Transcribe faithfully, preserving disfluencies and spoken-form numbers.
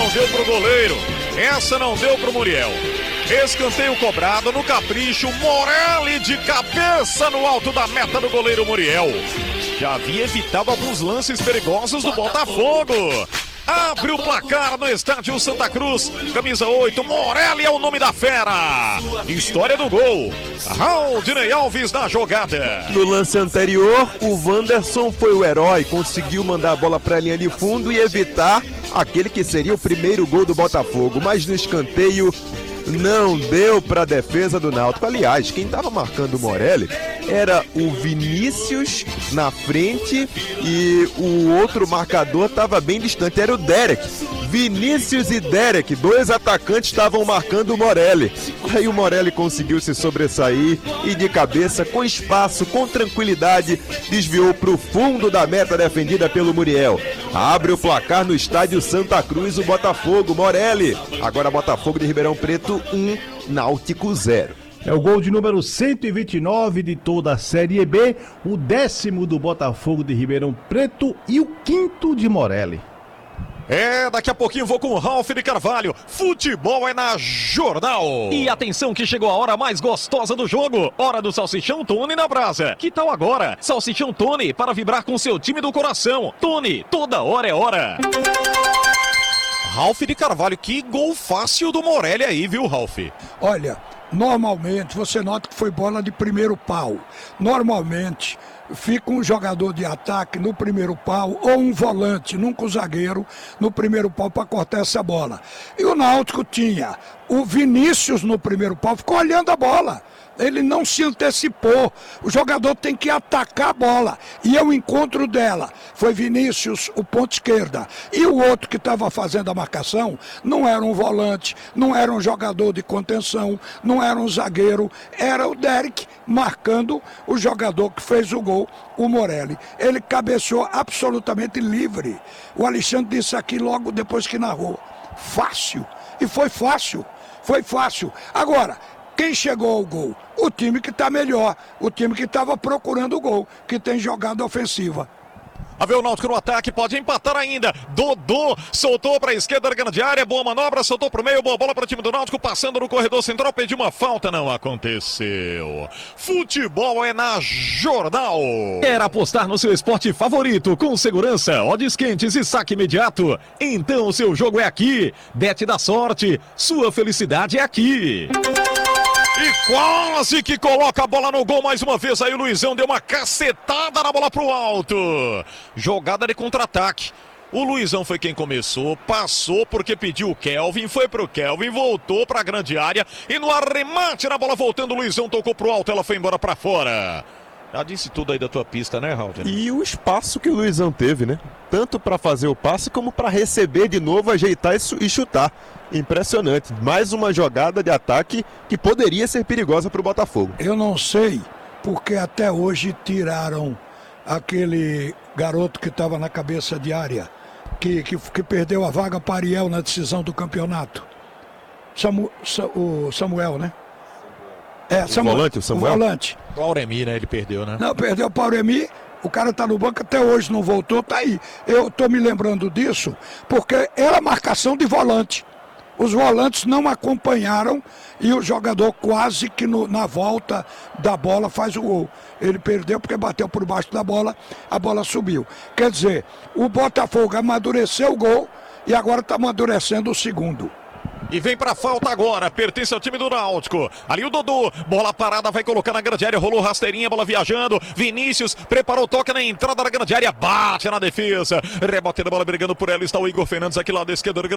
não deu pro goleiro. Essa não deu pro Muriel. Escanteio cobrado no capricho. Morelli de cabeça no alto da meta do goleiro Muriel. Já havia evitado alguns lances perigosos do Botafogo. Abre o placar no estádio Santa Cruz. Camisa oito, Morelli é o nome da fera. História do gol. Raudinei Alves na jogada. No lance anterior, o Wanderson foi o herói. Conseguiu mandar a bola para a linha de fundo e evitar aquele que seria o primeiro gol do Botafogo. Mas no escanteio não deu para a defesa do Náutico. Aliás, quem estava marcando o Morelli era o Vinícius na frente e o outro marcador estava bem distante, era o Derek. Vinícius e Derek, dois atacantes, estavam marcando o Morelli. Aí o Morelli conseguiu se sobressair e de cabeça, com espaço, com tranquilidade, desviou para o fundo da meta defendida pelo Muriel. Abre o placar no estádio Santa Cruz, o Botafogo, Morelli. Agora Botafogo de Ribeirão Preto, um, Náutico zero. É o gol de número cento e vinte e nove de toda a Série B, o décimo do Botafogo de Ribeirão Preto e o quinto de Morelli. É, daqui a pouquinho vou com o Ralf de Carvalho. Futebol é na Jornal. E atenção que chegou a hora mais gostosa do jogo. Hora do Salsichão Tony na brasa. Que tal agora? Salsichão Tony para vibrar com seu time do coração. Tony, toda hora é hora. Ralf de Carvalho, que gol fácil do Morelli aí, viu, Ralf? Olha, normalmente você nota que foi bola de primeiro pau. Normalmente fica um jogador de ataque no primeiro pau ou um volante, nunca o zagueiro, no primeiro pau para cortar essa bola. E o Náutico tinha o Vinícius no primeiro pau, ficou olhando a bola. Ele não se antecipou. O jogador tem que atacar a bola. E é o encontro dela. Foi Vinícius, o ponto esquerda. E o outro que estava fazendo a marcação não era um volante, não era um jogador de contenção, não era um zagueiro. Era o Derek marcando o jogador que fez o gol, o Morelli. Ele cabeceou absolutamente livre. O Alexandre disse aqui logo depois que narrou. Fácil. E foi fácil. Foi fácil. Agora, quem chegou ao gol? O time que está melhor, o time que estava procurando o gol, que tem jogada ofensiva. A ver o Náutico no ataque, pode empatar ainda. Dodô soltou para a esquerda da grande área, boa manobra, soltou para o meio, boa bola para o time do Náutico, passando no corredor central, pediu uma falta, não aconteceu. Futebol é na Jornal. Quer apostar no seu esporte favorito com segurança, odds quentes e saque imediato? Então o seu jogo é aqui. Bet da sorte, sua felicidade é aqui. E quase que coloca a bola no gol mais uma vez. Aí o Luizão deu uma cacetada na bola pro alto. Jogada de contra-ataque. O Luizão foi quem começou, passou porque pediu o Kelvin, foi pro Kelvin, voltou pra grande área. E no arremate na bola voltando, o Luizão tocou pro alto, ela foi embora pra fora. Já disse tudo aí da tua pista, né, Raul? E o espaço que o Luizão teve, né? Tanto para fazer o passe como para receber de novo, ajeitar e chutar. Impressionante. Mais uma jogada de ataque que poderia ser perigosa para o Botafogo. Eu não sei porque até hoje tiraram aquele garoto que estava na cabeça de área, que, que, que perdeu a vaga para Ariel na decisão do campeonato. Samu, Sa, o Samuel, né? É, o Samuel, volante, o Samuel? O volante. O Auremi, né? Ele perdeu, né? Não, perdeu para o Auremi. O cara tá no banco até hoje, não voltou, tá aí. Eu tô me lembrando disso porque era marcação de volante. Os volantes não acompanharam e o jogador quase que no, na volta da bola faz o gol. Ele perdeu porque bateu por baixo da bola, a bola subiu. Quer dizer, o Botafogo amadureceu o gol e agora está amadurecendo o segundo. E vem pra falta agora, pertence ao time do Náutico. Ali o Dodô, bola parada, vai colocar na grande área, rolou rasteirinha, bola viajando. Vinícius preparou, toca na entrada da grande área, bate na defesa. Rebote da bola, brigando por ela, está o Igor Fernandes aqui lá da esquerda.